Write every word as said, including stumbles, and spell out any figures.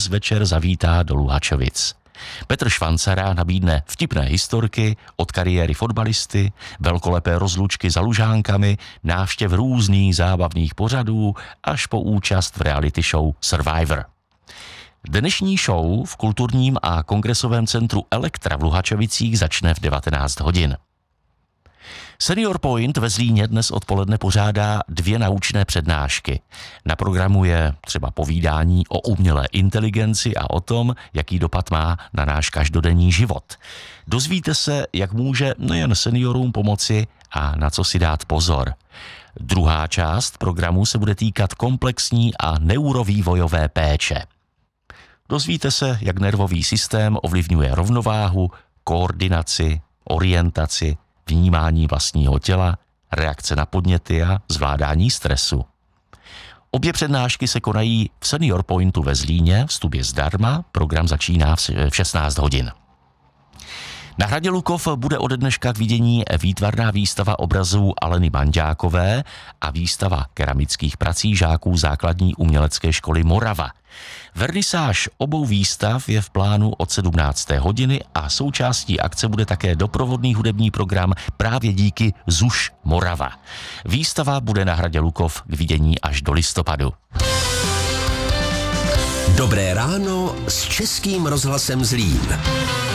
večer zavítá do Luhačovic. Petr Švancara nabídne vtipné historky od kariéry fotbalisty, velkolepé rozlučky za lužánkami, návštěv různých zábavných pořadů až po účast v reality show Survivor. Dnešní show v kulturním a kongresovém centru Elektra v Luhačovicích začne v devatenáct hodin. Senior Point ve Zlíně dnes odpoledne pořádá dvě naučné přednášky. Na programu je třeba povídání o umělé inteligenci a o tom, jaký dopad má na náš každodenní život. Dozvíte se, jak může nejen seniorům pomoci a na co si dát pozor. Druhá část programu se bude týkat komplexní a neurovývojové péče. Dozvíte se, jak nervový systém ovlivňuje rovnováhu, koordinaci, orientaci, vnímání vlastního těla, reakce na podněty a zvládání stresu. Obě přednášky se konají v Senior Pointu ve Zlíně, vstup je zdarma, program začíná v šestnáct hodin. Na hradě Lukov bude ode dneška k vidění výtvarná výstava obrazů Aleny Banďákové a výstava keramických prací žáků základní umělecké školy Morava. Vernisáž obou výstav je v plánu od sedmnácté hodiny a součástí akce bude také doprovodný hudební program právě díky ZUŠ Morava. Výstava bude na hradě Lukov k vidění až do listopadu. Dobré ráno s Českým rozhlasem Zlín.